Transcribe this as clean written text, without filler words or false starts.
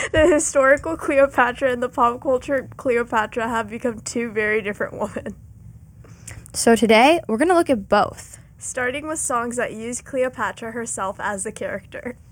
The historical Cleopatra and the pop culture Cleopatra have become two very different women. So today, we're going to look at both. Starting with songs that use Cleopatra herself as the character.